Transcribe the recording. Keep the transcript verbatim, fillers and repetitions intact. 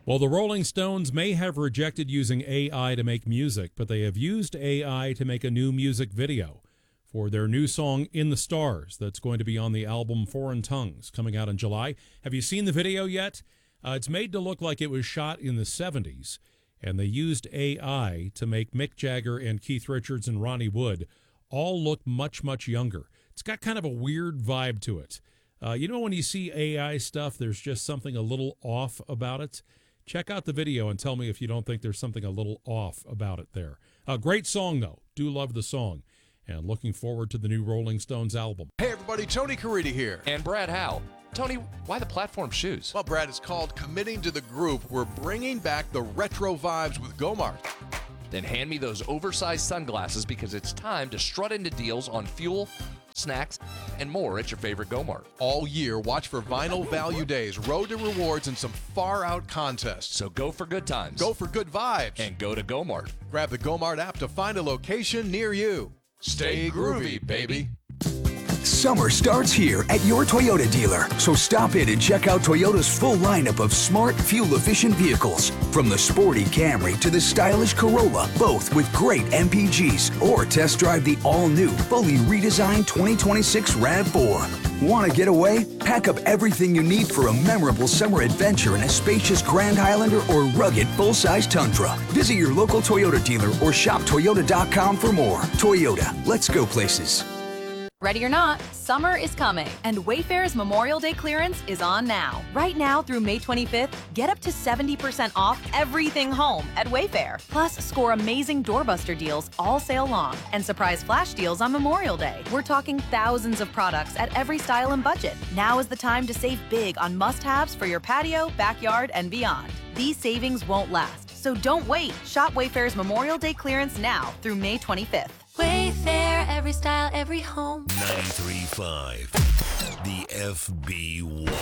Well, the Rolling Stones may have rejected using A I to make music, but they have used A I to make a new music video for their new song In the Stars that's going to be on the album Foreign Tongues coming out in July. Have you seen the video yet? Uh, it's made to look like it was shot in the seventies, and they used A I to make Mick Jagger and Keith Richards and Ronnie Wood all look much, much younger. It's got kind of a weird vibe to it. Uh, you know, when you see A I stuff, there's just something a little off about it. Check out the video and tell me if you don't think there's something a little off about it there. A great song, though. Do love the song. And looking forward to the new Rolling Stones album. Hey, everybody. Tony Caridi here. And Brad Howe. Tony, why the platform shoes? Well, Brad, it's called Committing to the Group. We're bringing back the retro vibes with Gomart. Then hand me those oversized sunglasses because it's time to strut into deals on fuel, snacks, and more at your favorite Gomart. All year, watch for Vinyl Value Days, Road to Rewards, and some far-out contests. So go for good times. Go for good vibes. And go to Gomart. Grab the Gomart app to find a location near you. Stay groovy, baby. Summer starts here at your Toyota dealer, so stop in and check out Toyota's full lineup of smart, fuel-efficient vehicles. From the sporty Camry to the stylish Corolla, both with great M P Gs. Or test drive the all-new, fully redesigned twenty twenty-six RAV four. Want to get away? Pack up everything you need for a memorable summer adventure in a spacious Grand Highlander or rugged full-size Tundra. Visit your local Toyota dealer or shop toyota dot com for more. Toyota, let's go places. Ready or not, summer is coming, and Wayfair's Memorial Day clearance is on now. Right now through May twenty-fifth, get up to seventy percent off everything home at Wayfair. Plus, score amazing doorbuster deals all sale long and surprise flash deals on Memorial Day. We're talking thousands of products at every style and budget. Now is the time to save big on must-haves for your patio, backyard, and beyond. These savings won't last, so don't wait. Shop Wayfair's Memorial Day clearance now through May twenty-fifth. Wayfair, every style, every home. ninety-three point five, the F B one.